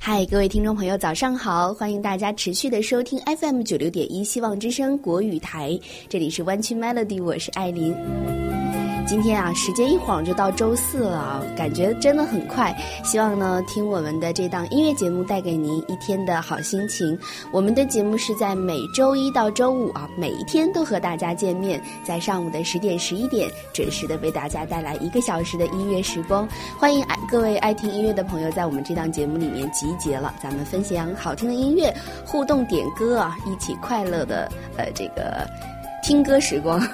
嗨，各位听众朋友，早上好！欢迎大家持续的收听 FM96.1希望之声国语台，这里是湾区 Melody， 我是艾琳。今天啊，时间一晃就到周四了，感觉真的很快。希望呢，听我们的这档音乐节目带给您一天的好心情。我们的节目是在每周一到周五啊，每一天都和大家见面，在上午的10点、11点准时的为大家带来1个小时的音乐时光。欢迎各位爱听音乐的朋友在我们这档节目里面集结了，咱们分享好听的音乐，互动点歌啊，一起快乐的这个听歌时光。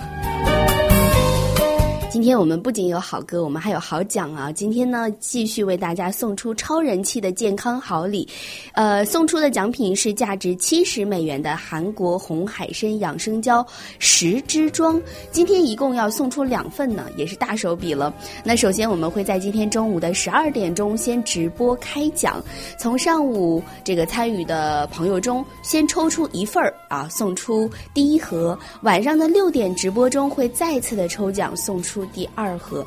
今天我们不仅有好歌，我们还有好奖啊！今天呢，继续为大家送出超人气的健康好礼，送出的奖品是价值$70的韩国红海参养生胶10支装。今天一共要送出2份呢，也是大手笔了。那首先我们会在今天中午的12点钟先直播开奖，从上午这个参与的朋友中先抽出1份啊，送出第1盒。晚上的6点直播中会再次的抽奖，送出第2盒。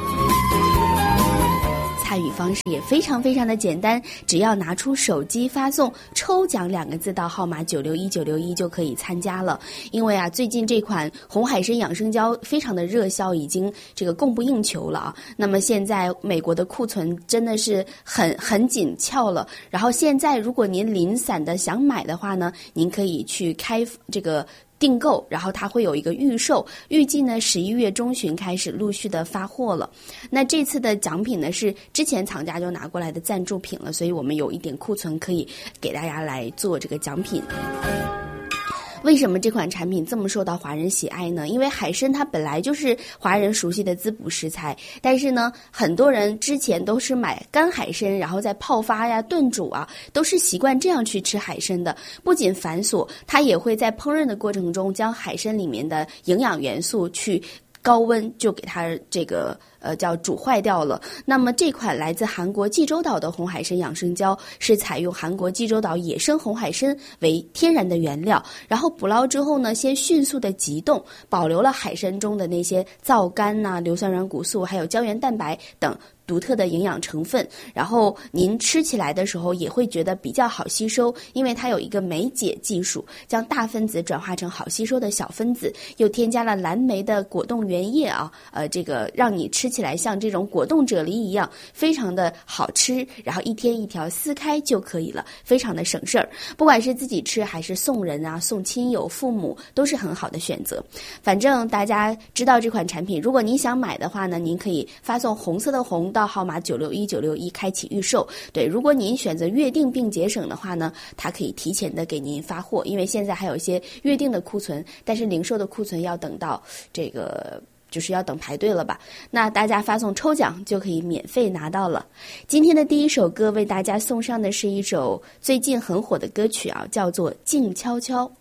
参与方式也非常非常的简单，只要拿出手机发送抽奖2个字到号码961961就可以参加了。因为啊，最近这款红海参养生胶非常的热销，已经这个供不应求了啊。那么现在美国的库存真的是很紧俏了。然后现在如果您零散的想买的话呢，您可以去开这个订购，然后它会有一个预售，预计呢11月中旬开始陆续的发货了。那这次的奖品呢是之前厂家就拿过来的赞助品了，所以我们有一点库存可以给大家来做这个奖品。为什么这款产品这么受到华人喜爱呢？因为海参它本来就是华人熟悉的滋补食材，但是呢，很多人之前都是买干海参，然后再泡发呀、炖煮啊，都是习惯这样去吃海参的。不仅繁琐，它也会在烹饪的过程中将海参里面的营养元素去高温就给它这个叫煮坏掉了。那么这款来自韩国济州岛的红海参养生胶是采用韩国济州岛野生红海参为天然的原料，然后捕捞之后呢，先迅速的急冻，保留了海参中的那些皂苷呐、硫酸软骨素还有胶原蛋白等独特的营养成分，然后您吃起来的时候也会觉得比较好吸收，因为它有一个酶解技术，将大分子转化成好吸收的小分子，又添加了蓝莓的果冻原液啊，这个让你吃起来像这种果冻啫喱一样，非常的好吃，然后一天一条撕开就可以了，非常的省事儿。不管是自己吃还是送人啊、送亲友、父母，都是很好的选择。反正大家知道这款产品，如果您想买的话呢，您可以发送红色的红到号码961961开启预售。对，如果您选择约定并节省的话呢，它可以提前的给您发货，因为现在还有一些约定的库存，但是零售的库存要等到这个就是要等排队了吧。那大家发送抽奖就可以免费拿到了。今天的第一首歌为大家送上的是一首最近很火的歌曲啊，叫做静悄悄。